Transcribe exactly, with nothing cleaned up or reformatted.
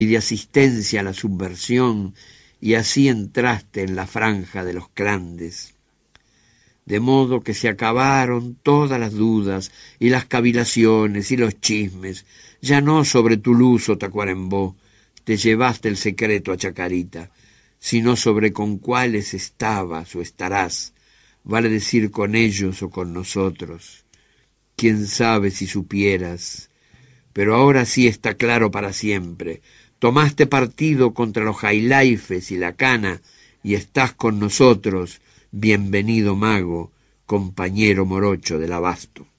y de asistencia a la subversión, y así entraste en la franja de los clandes. De modo que se acabaron todas las dudas y las cavilaciones y los chismes. Ya no sobre Toulouse o Tacuarembó te llevaste el secreto a Chacarita, sino sobre con cuáles estabas o estarás, vale decir con ellos o con nosotros. Quién sabe si supieras, pero ahora sí está claro para siempre. Tomaste partido contra los jailaifes y la cana, y estás con nosotros, bienvenido mago, compañero morocho del abasto.